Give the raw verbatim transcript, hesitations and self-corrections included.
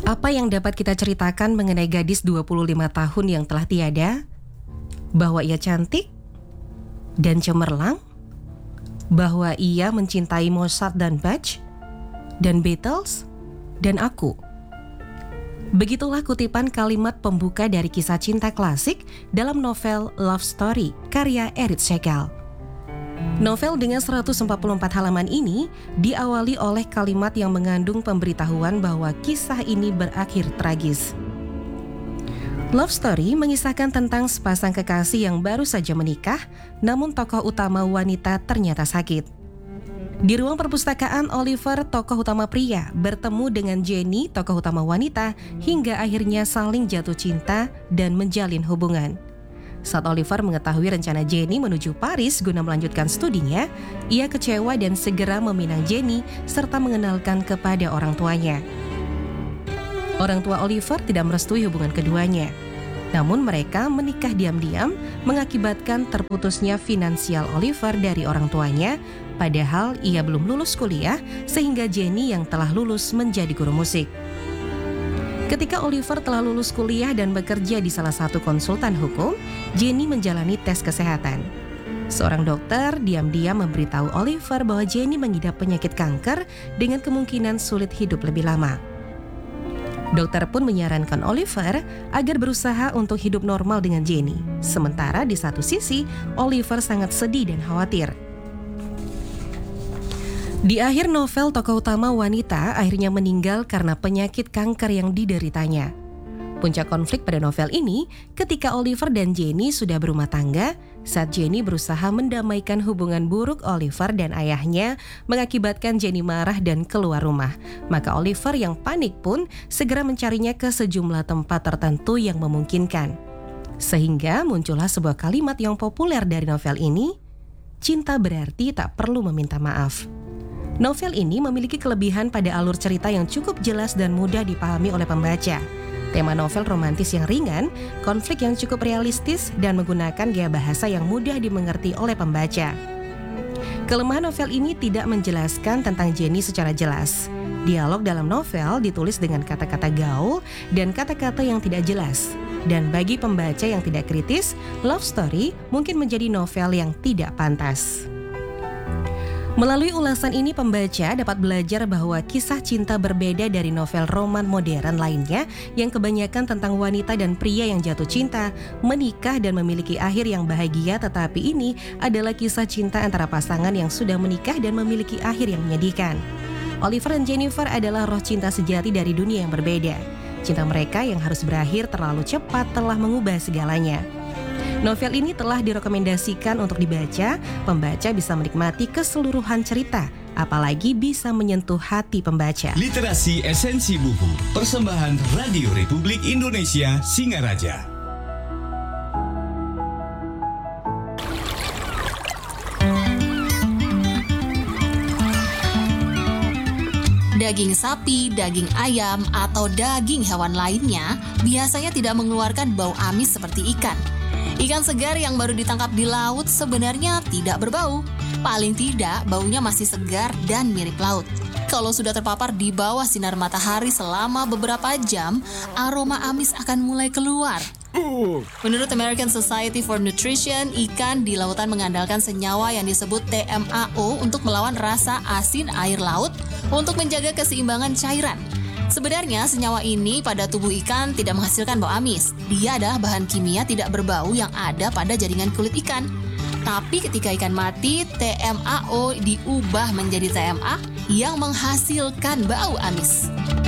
Apa yang dapat kita ceritakan mengenai gadis dua puluh lima tahun yang telah tiada? Bahwa ia cantik dan cemerlang? Bahwa ia mencintai Mozart dan Bach? Dan Beatles? Dan aku? Begitulah kutipan kalimat pembuka dari kisah cinta klasik dalam novel Love Story karya Erich Schlegel. Novel dengan seratus empat puluh empat halaman ini diawali oleh kalimat yang mengandung pemberitahuan bahwa kisah ini berakhir tragis. Love Story mengisahkan tentang sepasang kekasih yang baru saja menikah, namun tokoh utama wanita ternyata sakit. Di ruang perpustakaan, Oliver, tokoh utama pria, bertemu dengan Jenny, tokoh utama wanita, hingga akhirnya saling jatuh cinta dan menjalin hubungan. Saat Oliver mengetahui rencana Jenny menuju Paris guna melanjutkan studinya, ia kecewa dan segera meminang Jenny serta mengenalkan kepada orang tuanya. Orang tua Oliver tidak merestui hubungan keduanya. Namun mereka menikah diam-diam mengakibatkan terputusnya finansial Oliver dari orang tuanya, padahal ia belum lulus kuliah sehingga Jenny yang telah lulus menjadi guru musik. Ketika Oliver telah lulus kuliah dan bekerja di salah satu konsultan hukum, Jenny menjalani tes kesehatan. Seorang dokter diam-diam memberitahu Oliver bahwa Jenny mengidap penyakit kanker dengan kemungkinan sulit hidup lebih lama. Dokter pun menyarankan Oliver agar berusaha untuk hidup normal dengan Jenny. Sementara di satu sisi, Oliver sangat sedih dan khawatir. Di akhir novel, tokoh utama wanita akhirnya meninggal karena penyakit kanker yang dideritanya. Puncak konflik pada novel ini ketika Oliver dan Jenny sudah berumah tangga, saat Jenny berusaha mendamaikan hubungan buruk Oliver dan ayahnya mengakibatkan Jenny marah dan keluar rumah. Maka Oliver yang panik pun segera mencarinya ke sejumlah tempat tertentu yang memungkinkan. Sehingga muncullah sebuah kalimat yang populer dari novel ini, cinta berarti tak perlu meminta maaf. Novel ini memiliki kelebihan pada alur cerita yang cukup jelas dan mudah dipahami oleh pembaca. Tema novel romantis yang ringan, konflik yang cukup realistis, dan menggunakan gaya bahasa yang mudah dimengerti oleh pembaca. Kelemahan novel ini tidak menjelaskan tentang Jenny secara jelas. Dialog dalam novel ditulis dengan kata-kata gaul dan kata-kata yang tidak jelas. Dan bagi pembaca yang tidak kritis, Love Story mungkin menjadi novel yang tidak pantas. Melalui ulasan ini pembaca dapat belajar bahwa kisah cinta berbeda dari novel roman modern lainnya yang kebanyakan tentang wanita dan pria yang jatuh cinta, menikah dan memiliki akhir yang bahagia, tetapi ini adalah kisah cinta antara pasangan yang sudah menikah dan memiliki akhir yang menyedihkan. Oliver dan Jennifer adalah roh cinta sejati dari dunia yang berbeda. Cinta mereka yang harus berakhir terlalu cepat telah mengubah segalanya. Novel ini telah direkomendasikan untuk dibaca, pembaca bisa menikmati keseluruhan cerita, apalagi bisa menyentuh hati pembaca. Literasi Esensi Buku, persembahan Radio Republik Indonesia Singaraja. Daging sapi, daging ayam, atau daging hewan lainnya biasanya tidak mengeluarkan bau amis seperti ikan. Ikan segar yang baru ditangkap di laut sebenarnya tidak berbau. Paling tidak, baunya masih segar dan mirip laut. Kalau sudah terpapar di bawah sinar matahari selama beberapa jam, aroma amis akan mulai keluar. Menurut American Society for Nutrition, ikan di lautan mengandalkan senyawa yang disebut T M A O untuk melawan rasa asin air laut untuk menjaga keseimbangan cairan. Sebenarnya senyawa ini pada tubuh ikan tidak menghasilkan bau amis. Dia adalah bahan kimia tidak berbau yang ada pada jaringan kulit ikan. Tapi ketika ikan mati, T M A O diubah menjadi T M A yang menghasilkan bau amis.